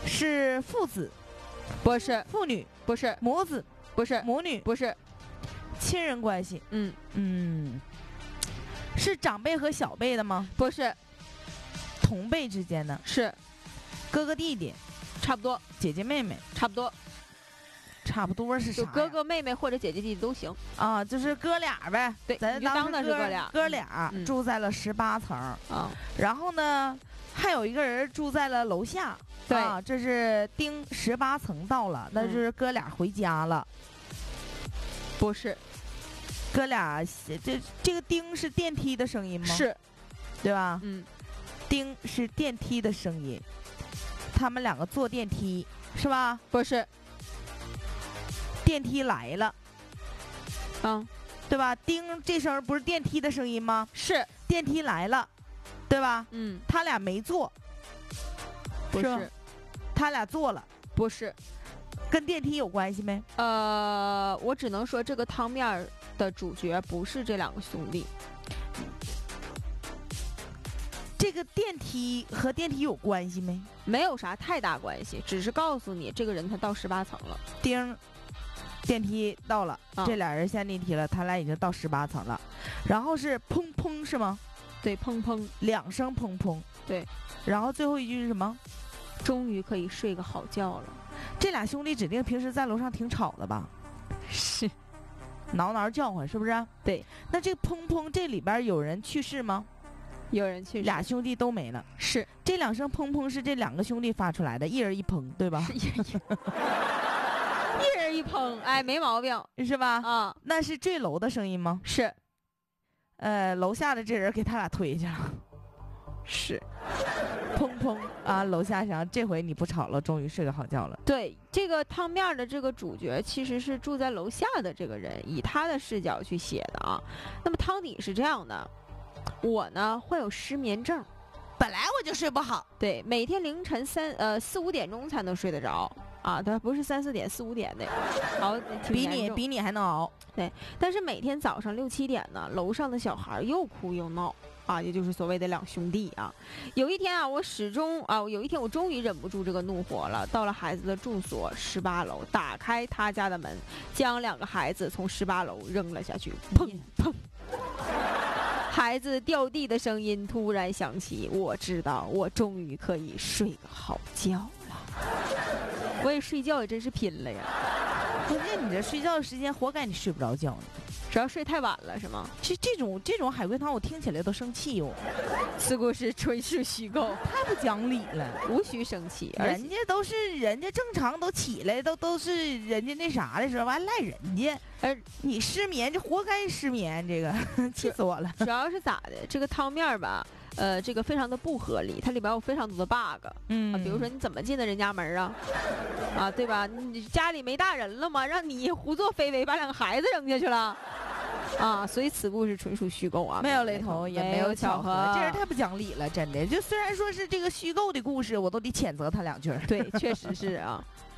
是父子， 不是， 父女， 不是， 母子， 不是， 母女， 不是， 亲人关系。是长辈和小辈的吗？ 不是， 同辈之间的， 是哥哥弟弟， 差不多， 姐姐妹妹， 差不多， 差不多是啥呀？ 就哥哥妹妹或者姐姐弟弟都行啊，就是哥俩呗。 对， 咱你就当的是哥俩， 哥俩住在了18层啊。 然后呢，还有一个人住在了楼下。 对， 这是丁18层到了，那就是哥俩回家了。 不是， 哥俩这个丁是电梯的声音吗？ 是， 对吧？ 丁是电梯的声音，他们两个坐电梯是吧？ 不是， 电梯来了，对吧？丁这声不是电梯的声音吗？ 是， 电梯来了，对吧？他俩没坐， 不是， 他俩坐了， 不是， 跟电梯有关系没？ 我只能说这个汤面的主角不是这两个兄弟。 这个电梯和电梯有关系没？ 没有啥太大关系，只是告诉你这个人他到18层了。 丁，电梯到了，这俩人下电梯了，他俩已经到18层了。然后是砰砰是吗？ 对，砰砰 ，2声砰砰。 对， 然后最后一句是什么？ 终于可以睡个好觉了。 这俩兄弟指定平时在楼上挺吵的吧？ 是， 挠挠叫唤是不是？ 对。 那这个砰砰这里边有人去世吗？ 有人去世， 俩兄弟都没了。 是， 这2声砰砰是这2个兄弟发出来的，一人一砰，对吧？ 是一人一砰，哎，没毛病， 是吧？ 啊， 那是坠楼的声音吗？ 是。 楼下的这人给他俩推下了。 是。 砰砰啊！楼下想这回你不吵了，终于睡个好觉了。 对，这个汤面的这个主角其实是住在楼下的这个人，以他的视角去写的啊。那么汤底是这样的，我呢患有失眠症， 本来我就睡不好， 对，每天凌晨4、5点钟才能睡得着啊，他不是3、4点、4、5点的，好， 比你还能熬。 对，但是每天早上6、7点呢，楼上的小孩又哭又闹。啊，也就是所谓的两兄弟啊。有一天啊，我终于忍不住这个怒火了，到了孩子的住所18楼，打开他家的门，将2个孩子从18楼扔了下去，砰砰，孩子掉地的声音突然响起，我知道我终于可以睡个好觉了。我也睡觉也真是拼了呀！ 关键你这睡觉的时间，活该你睡不着觉呢。 主要睡太晚了是吗？ 这种海龟汤我听起来都生气哟。 此故事纯属虚构， 太不讲理了， 无需生气。 人家都是人家正常都起来都是人家那啥的时候，完赖人家，而你失眠就活该失眠，这个气死我了。 主要是咋的？这个汤面吧。这个非常的不合理，它里边有非常多的 bug，比如说你怎么进的人家门啊？啊，对吧？你家里没大人了吗？让你胡作非为把2个孩子扔下去了，啊！所以此故事纯属虚构啊， 没有雷同，也没有巧合，这人太不讲理了，真的。就虽然说是这个虚构的故事，我都得谴责他2句。 对，确实是啊。